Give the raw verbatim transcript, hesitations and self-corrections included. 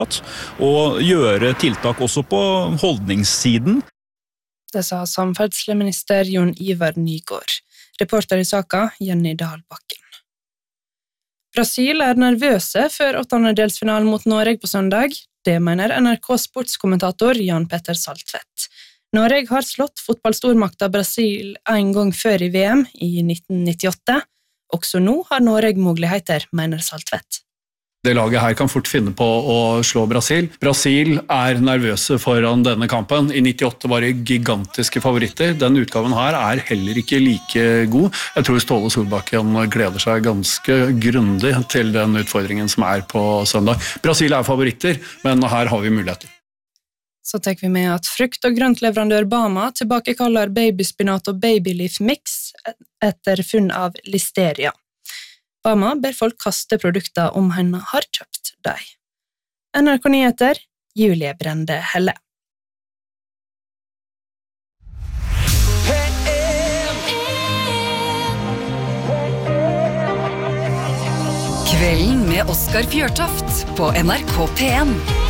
og gjøre tiltak også på holdningssiden. Det sa samferdselsminister Jon Ivar Nygård. Reporter i saka, Jenny Dahlbakken. Brasil er nervøse før åttendedelsfinalen mot Norge på søndag. Det mener N R K sportskommentator Jan Petter Saltvedt. Norge har slått fotballstormakta Brasil en gang før i V M i nitten nittiåtte. Også nå har Norge muligheter, mener Saltvedt. Det laget her kan fort finne på å slå Brasil. Brasil er nervøse foran denne kampen. I nittiåtte var det gigantiske favoritter. Den utgaven her er heller ikke like god. Jeg tror Ståle Solbakken gleder seg ganske grundig til den utfordringen som er på søndag. Brasil er favoritter, men her har vi muligheter. Så tar vi med at frukt- og grøntleverandør Bama tilbakekaller babyspinat og babyleaf mix etter funn av listeria. Bama ber folk kaste produkter om henne har kjøpt deg. N R K Nyheter, Julie Brende Helle. Kvelden med Oskar Fjørtoft på N R K P en.